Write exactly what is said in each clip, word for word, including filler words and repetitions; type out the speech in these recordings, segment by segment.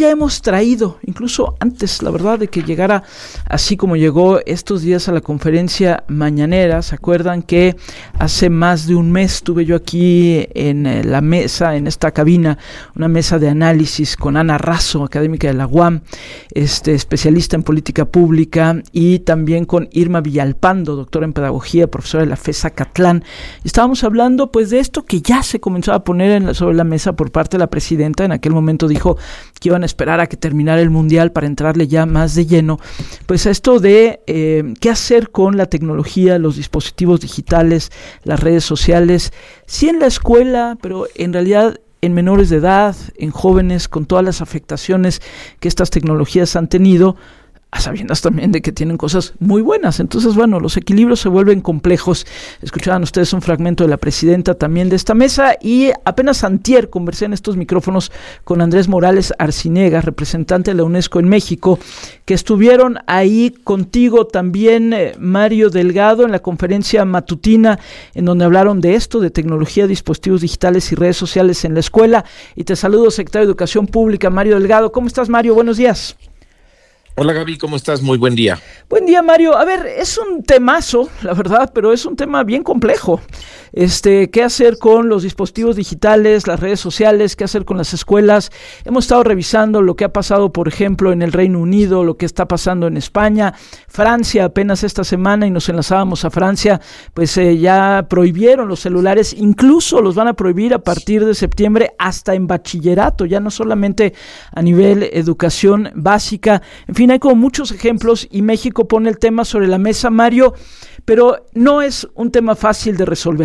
ya hemos traído, incluso antes, la verdad, de que llegara así como llegó estos días a la conferencia mañanera. ¿Se acuerdan que hace más de un mes tuve yo aquí en la mesa, en esta cabina, una mesa de análisis con Ana Razo, académica de la U A M, este, especialista en política pública, y también con Irma Villalpando, doctora en pedagogía, profesora de la FES Acatlán? Estábamos hablando pues de esto que ya se comenzó a poner en la, sobre la mesa por parte de la presidenta. En aquel momento dijo que iban a esperar a que terminara el Mundial para entrarle ya más de lleno, pues a esto de eh, qué hacer con la tecnología, los dispositivos digitales, las redes sociales, sí en la escuela, pero en realidad en menores de edad, en jóvenes, con todas las afectaciones que estas tecnologías han tenido, a sabiendas también de que tienen cosas muy buenas. Entonces, bueno, los equilibrios se vuelven complejos. Escuchaban ustedes un fragmento de la presidenta también de esta mesa, y apenas antier conversé en estos micrófonos con Andrés Morales Arcinega, representante de la UNESCO en México, que estuvieron ahí contigo también, eh, Mario Delgado, en la conferencia matutina, en donde hablaron de esto, de tecnología, dispositivos digitales y redes sociales en la escuela. Y te saludo, secretario de Educación Pública, Mario Delgado. ¿Cómo estás, Mario? Buenos días. Hola Gaby, ¿cómo estás? Muy buen día. Buen día, Mario. A ver, es un temazo, la verdad, pero es un tema bien complejo. Este, ¿qué hacer con los dispositivos digitales, las redes sociales? ¿Qué hacer con las escuelas? Hemos estado revisando lo que ha pasado, por ejemplo, en el Reino Unido, lo que está pasando en España, Francia apenas esta semana, y nos enlazábamos a Francia, pues eh, ya prohibieron los celulares, incluso los van a prohibir a partir de septiembre hasta en bachillerato, ya no solamente a nivel educación básica. En fin, hay como muchos ejemplos, y México pone el tema sobre la mesa, Mario, pero no es un tema fácil de resolver.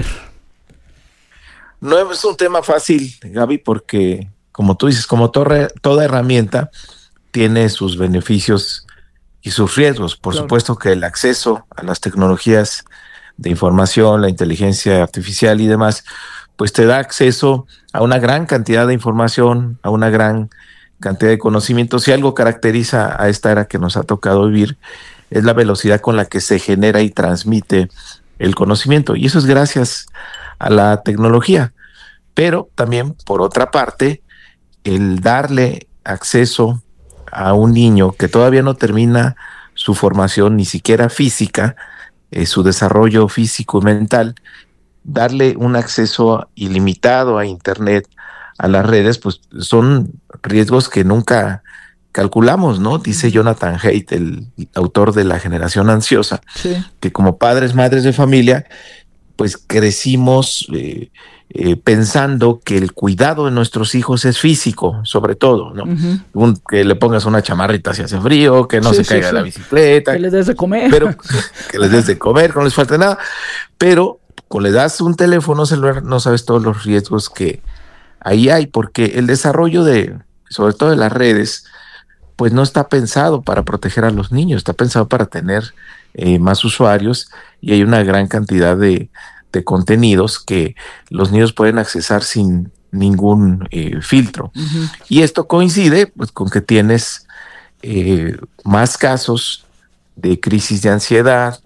No es un tema fácil, Gaby, porque, como tú dices, como toda, toda herramienta tiene sus beneficios y sus riesgos. Por claro. Supuesto que el acceso a las tecnologías de información, la inteligencia artificial y demás, pues te da acceso a una gran cantidad de información, a una gran cantidad de conocimientos. Si algo caracteriza a esta era que nos ha tocado vivir, es la velocidad con la que se genera y transmite el conocimiento, y eso es gracias a la tecnología. Pero también, por otra parte, el darle acceso a un niño que todavía no termina su formación, ni siquiera física, eh, su desarrollo físico y mental, darle un acceso ilimitado a Internet, a las redes, pues son riesgos que nunca calculamos, ¿no? Dice Jonathan Haidt, el autor de La Generación Ansiosa, sí, que como padres, madres de familia, pues crecimos eh, eh, pensando que el cuidado de nuestros hijos es físico, sobre todo, ¿no? Uh-huh. Un, que le pongas una chamarrita si hace frío, que no sí, se caiga sí, de la bicicleta. Que les des de comer. Pero, que les des de comer, que no les falte nada. Pero cuando le das un teléfono celular, no sabes todos los riesgos que ahí hay, porque el desarrollo de, sobre todo de las redes, pues no está pensado para proteger a los niños, está pensado para tener eh, más usuarios, y hay una gran cantidad de, de contenidos que los niños pueden accesar sin ningún eh, filtro. Uh-huh. Y esto coincide pues con que tienes eh, más casos de crisis de ansiedad,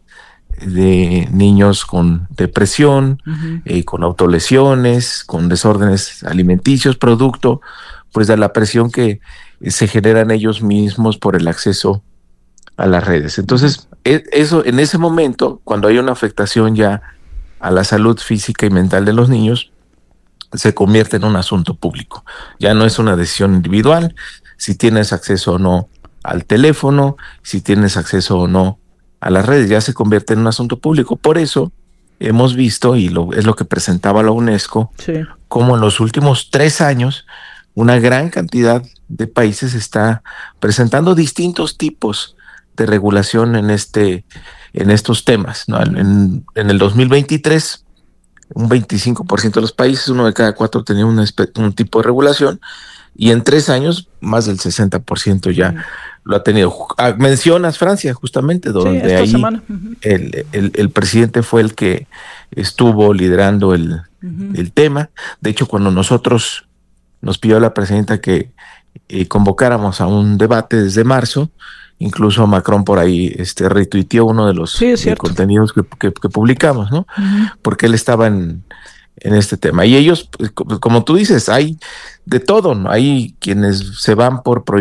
de niños con depresión, uh-huh. eh, con autolesiones, con desórdenes alimenticios, producto pues de la presión que se generan ellos mismos por el acceso a las redes. Entonces, uh-huh. eso en ese momento, cuando hay una afectación ya a la salud física y mental de los niños, se convierte en un asunto público. Ya no es una decisión individual, si tienes acceso o no al teléfono, si tienes acceso o no a las redes, ya se convierte en un asunto público. Por eso hemos visto, y lo, es lo que presentaba la UNESCO, sí, como en los últimos tres años una gran cantidad de países está presentando distintos tipos de regulación en este en estos temas, ¿no? En, en el dos mil veintitrés, un veinticinco por ciento de los países, uno de cada cuatro tenía un, un tipo de regulación, y en tres años más del sesenta por ciento ya mm. lo ha tenido. Ah, mencionas Francia, justamente, donde sí, ahí semana. Uh-huh. el, el, el presidente fue el que estuvo liderando el, uh-huh. el tema. De hecho, cuando nosotros nos pidió la presidenta que eh, convocáramos a un debate desde marzo, incluso Macron por ahí este, retuiteó uno de los sí, eh, contenidos que, que, que publicamos, ¿no? Uh-huh. Porque él estaba en, en este tema. Y ellos, pues, como tú dices, hay de todo, ¿no? Hay quienes se van por prohibir